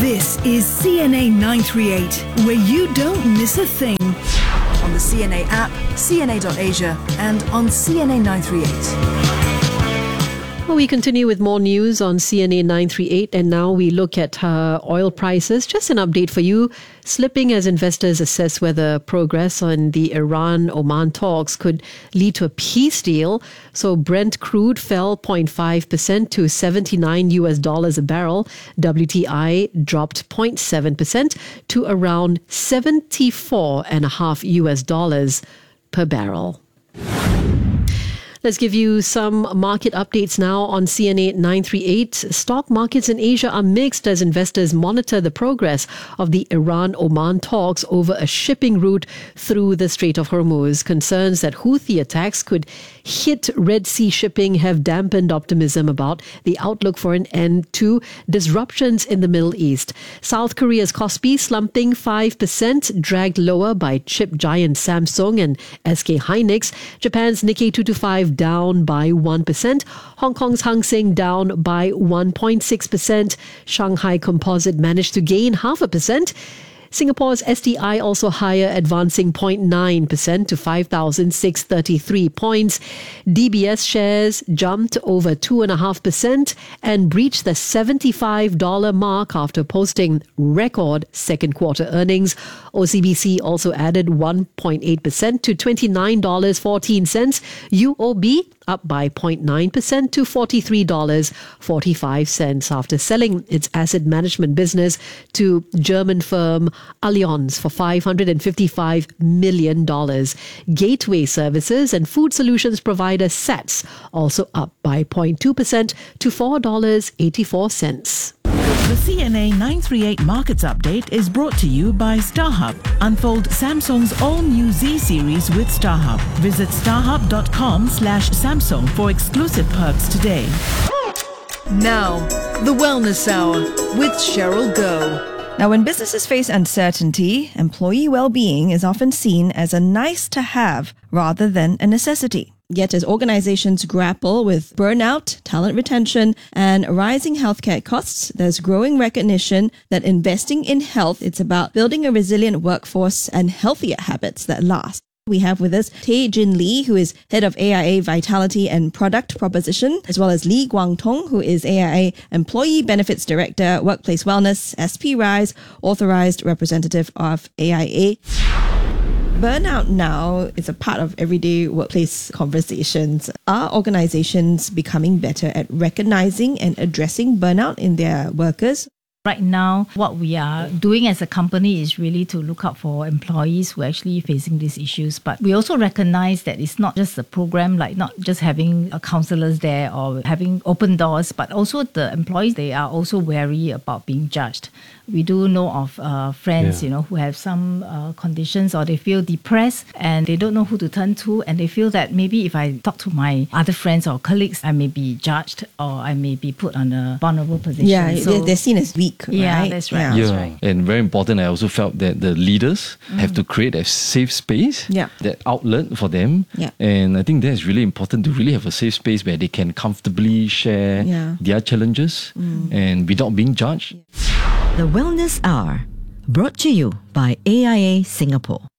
This is CNA 938, where you don't miss a thing. On the CNA app, cna.asia, and on CNA 938. Well, we continue with more news on CNA 938, and now we look at oil prices. Just an update for you, slipping as investors assess whether progress on the Iran-Oman talks could lead to a peace deal. So Brent crude fell 0.5% to $79 a barrel. WTI dropped 0.7% to around $74.5 per barrel. Let's give you some market updates now on CNA 938. Stock markets in Asia are mixed as investors monitor the progress of the Iran-Oman talks over a shipping route through the Strait of Hormuz. Concerns that Houthi attacks could hit Red Sea shipping have dampened optimism about the outlook for an end to disruptions in the Middle East. South Korea's Kospi slumping 5%, dragged lower by chip giant Samsung and SK Hynix. Japan's Nikkei 225 down by 1%. Hong Kong's Hang Seng down by 1.6%. Shanghai Composite managed to gain 0.5%. Singapore's STI also higher, advancing 0.9% to 5,633 points. DBS shares jumped over 2.5% and breached the $75 mark after posting record second quarter earnings. OCBC also added 1.8% to $29.14. UOB up by 0.9% to $43.45 after selling its asset management business to German firm Allianz for $555 million. Gateway services and food solutions provider SATS also up by 0.2% to $4.84. The CNA 938 Markets Update is brought to you by StarHub. Unfold Samsung's all-new Z series with StarHub. Visit starhub.com/Samsung for exclusive perks today. Now, the Wellness Hour with Cheryl Goh. Now, when businesses face uncertainty, employee well-being is often seen as a nice-to-have rather than a necessity. Yet as organizations grapple with burnout, talent retention, and rising healthcare costs, there's growing recognition that investing in health, it's about building a resilient workforce and healthier habits that last. We have with us Tay Jin Lee, who is head of AIA Vitality and Product Proposition, as well as Lee Guang Tong, who is AIA Employee Benefits Director, Workplace Wellness, SP Rise, Authorized Representative of AIA. Burnout now is a part of everyday workplace conversations. Are organizations becoming better at recognizing and addressing burnout in their workers? Right now, what we are doing as a company is really to look out for employees who are actually facing these issues. But we also recognize that it's not just a program, like not just having counselors there or having open doors, but also the employees, they are also wary about being judged. We do know of friends, who have some conditions or they feel depressed and they don't know who to turn to, and they feel that maybe if I talk to my other friends or colleagues, I may be judged or I may be put on a vulnerable position. Yeah, so they're seen as weak. Yeah, right? that's right. Yeah. That's right. And very important, I also felt that the leaders have to create a safe space, that outlet for them. Yeah. And I think that's really important, to really have a safe space where they can comfortably share their challenges and without being judged. The Wellness Hour, brought to you by AIA Singapore.